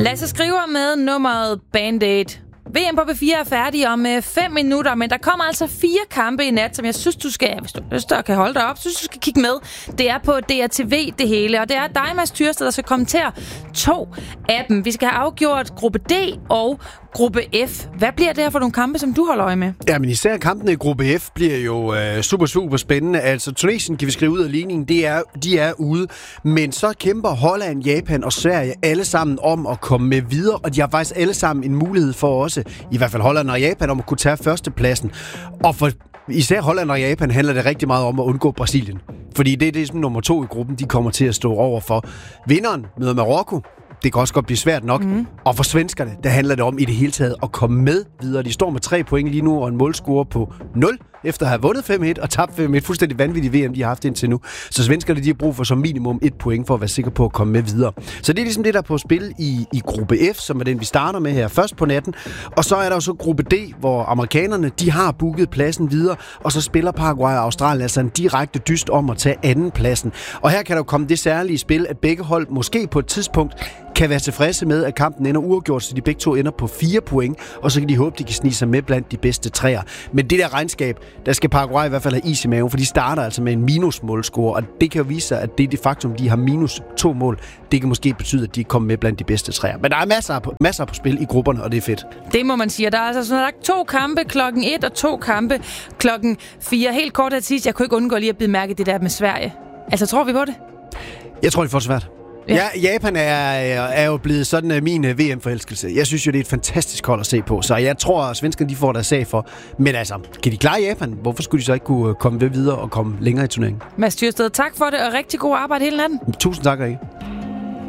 Lasse skriver med nummeret Band-Aid. VM på B4 er færdig om 5 minutter, men der kommer altså 4 kampe i nat, som jeg synes, du skal, hvis du har lyst til at kan holde dig op, synes du skal kigge med. Det er på DRTV det hele, og det er dig, Mads Tyrsted, der skal kommentere 2 af dem. Vi skal have afgjort gruppe D og gruppe F. Hvad bliver det her for nogle kampe, som du holder øje med? Ja, men især kampene i gruppe F bliver jo super spændende. Altså, Tunesien kan vi skrive ud af ligningen, de er ude. Men så kæmper Holland, Japan og Sverige alle sammen om at komme med videre, og de har faktisk alle sammen en mulighed for også, i hvert fald Holland og Japan, om at kunne tage førstepladsen. Og for især Holland og Japan handler det rigtig meget om at undgå Brasilien. Fordi det er som nummer 2 i gruppen, de kommer til at stå over for. Vinderen møder Marokko. Det kan også godt blive svært nok. Og for svenskerne, der handler det om i det hele taget at komme med videre. De står med 3 point lige nu og en målscore på 0, efter at have vundet 5-1 og tabt 5-1. Fuldstændig vanvittigt VM, de har haft indtil nu. Så svenskerne, de har brug for som minimum 1 point for at være sikre på at komme med videre. Så det er ligesom det, der er på spil i gruppe F, som er den, vi starter med her først på natten. Og så er der jo så gruppe D, hvor amerikanerne, de har booket pladsen videre, og så spiller Paraguay og Australien altså en direkte dyst om at tage anden pladsen. Og her kan der jo komme det særlige spil, at begge hold måske på et tidspunkt kan være tilfredse med, at kampen ender uafgjort, så de begge to ender på 4 point, og så kan de håbe, de kan snige sig med blandt de bedste 3'er. Men det der regnskab, der skal Paraguay i hvert fald have is i maven, for de starter altså med en minusmålscore, og det kan jo vise sig, at det faktum, de har minus 2 mål, det kan måske betyde, at de kommer med blandt de bedste 3'er. Men der er masser på spil i grupperne, og det er fedt. Det må man sige. Der er altså sådan 2 kampe klokken 1 og 2 kampe klokken 4. Helt kort at sige, jeg kunne ikke undgå lige at bide mærke det der med Sverige. Altså, tror vi på det? Jeg tror, de får det svært. Ja, Japan er jo blevet sådan min VM-forelskelse. Jeg synes jo, det er et fantastisk hold at se på, så jeg tror, at svenskerne de får deres sag for. Men altså, kan de klare Japan? Hvorfor skulle de så ikke kunne komme videre og komme længere i turneringen? Mads Tyrsted, tak for det, og rigtig god arbejde hele natten. Tusind tak, Rikke.